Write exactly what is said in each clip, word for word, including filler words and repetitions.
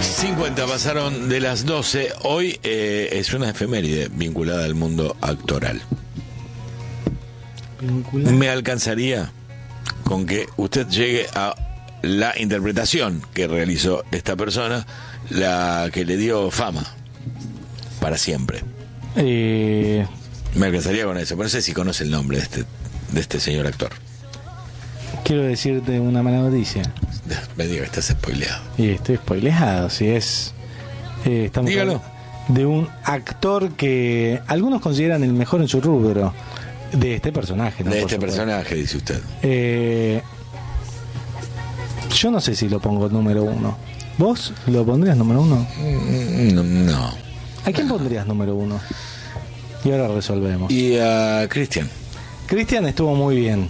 cincuenta pasaron de las doce. Hoy eh, es una efeméride vinculada al mundo actoral. ¿Vinculada? Me alcanzaría con que usted llegue a la interpretación que realizó esta persona, la que le dio fama para siempre. Eh... Me alcanzaría con eso. Pero no sé si conoce el nombre de este, de este señor actor. Quiero decirte una mala noticia. Me diga que estás spoileado. Y estoy spoileado, si es... Eh, estamos Dígalo. De un actor que algunos consideran el mejor en su rubro. De este personaje, ¿no? De Por este supuesto. personaje, dice usted. Eh, yo no sé si lo pongo número uno. ¿Vos lo pondrías número uno? No. no. ¿A quién pondrías número uno? Y ahora resolvemos. Y a uh, Cristian. Cristian estuvo muy bien.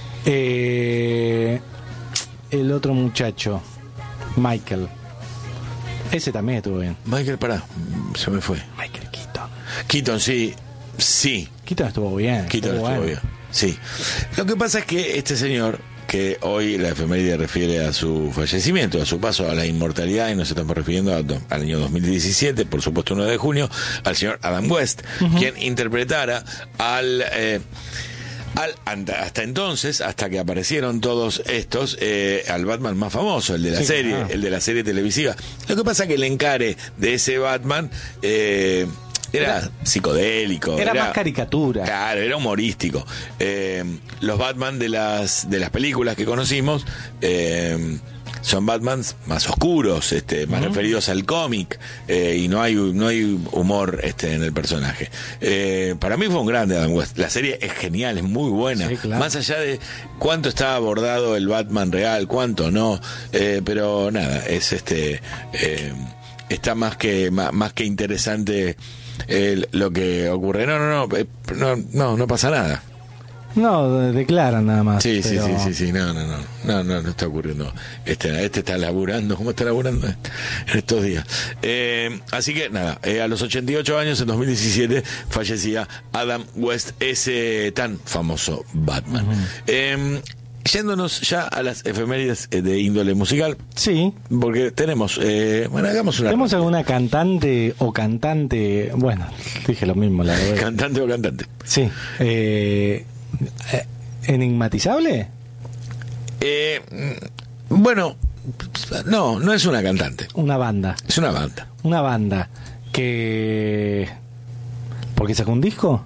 Eh, el otro muchacho, Michael. Ese también estuvo bien. Michael, pará, se me fue. Michael Keaton. Keaton, sí. Sí. Keaton estuvo bien. Keaton estuvo, estuvo bueno. bien. Sí. Lo que pasa es que este señor, que hoy la efeméride refiere a su fallecimiento, a su paso a la inmortalidad, y nos estamos refiriendo a, al año dos mil diecisiete, por supuesto uno de junio, al señor Adam West, uh-huh. quien interpretara al... Eh, Al, hasta entonces, hasta que aparecieron todos estos, eh, al Batman más famoso, el de la sí, serie, claro. el de la serie televisiva. Lo que pasa es que el encare de ese Batman eh, era, era psicodélico, era, era más caricatura, claro, era humorístico. Eh, los Batman de las de las películas que conocimos eh, son Batmans más oscuros, este, más uh-huh. referidos al cómic, eh, y no hay no hay humor este en el personaje. Eh, para mí fue un grande Adam West. La serie es genial, es muy buena. Sí, claro. Más allá de cuánto está abordado el Batman real, cuánto no, eh, pero nada, es este eh, está más que más, más que interesante eh, lo que ocurre. No, no, no, no, no, no pasa nada. No, declaran nada más. Sí, pero... sí, sí, sí, sí, no, no, no, no, no, no está ocurriendo. Este, este está laburando, ¿cómo está laburando en estos días? Eh, así que nada, eh, a los ochenta y ocho años, en dos mil diecisiete, fallecía Adam West, ese tan famoso Batman. Uh-huh. Eh, Yéndonos ya a las efemérides de índole musical. Sí. Porque tenemos, eh, bueno, hagamos una... ¿Tenemos alguna cantante o cantante? Bueno, dije lo mismo, la verdad. ¿Cantante o cantante? Sí. Eh... ¿Enigmatizable? Eh, bueno, no, no es una cantante. Una banda. Es una banda. Una banda que... ¿Por qué sacó un disco?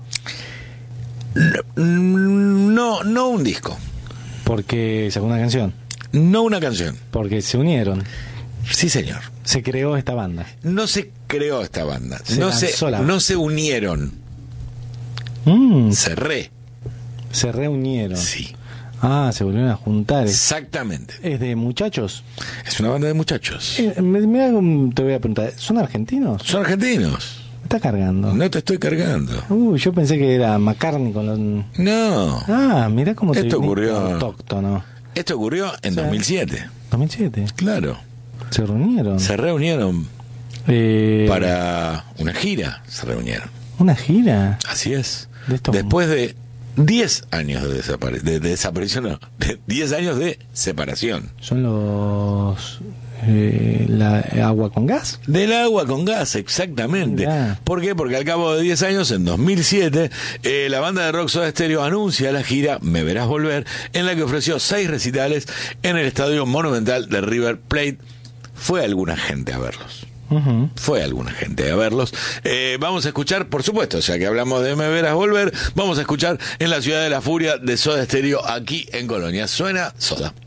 No, no un disco. ¿Porque sacó una canción? No una canción. Porque se unieron. Sí, señor. Se creó esta banda. No se creó esta banda. Se no, se, la... no se unieron. Mm. Se re. Se reunieron. Sí. Ah, se volvieron a juntar. Exactamente. ¿Es de muchachos? Es una banda de muchachos. Eh, me, me hago, te voy a preguntar, ¿son argentinos? Son argentinos. ¿Me está cargando? No te estoy cargando. Uy, yo pensé que era McCartney con los... No. Ah, mirá cómo Esto ocurrió... autóctono. Esto ocurrió en o sea, dos mil siete. ¿dos mil siete? Claro. ¿Se reunieron? Se reunieron eh... para una gira. Se reunieron. ¿Una gira? Así es. De estos... Después de diez años de, desapare de, de desaparición, no, de diez años de separación. ¿Son los... Eh, la agua con gas? Del agua con gas, exactamente. Mirá. ¿Por qué? Porque al cabo de diez años, en dos mil siete, eh, la banda de rock Soda Stereo anuncia la gira Me Verás Volver, en la que ofreció seis recitales en el Estadio Monumental de River Plate. Fue alguna gente a verlos. Uh-huh. Fue alguna gente a verlos. Eh, vamos a escuchar, por supuesto, ya que hablamos de Me Verás Volver, vamos a escuchar En la Ciudad de la Furia de Soda Stereo aquí en Colonia. Suena Soda.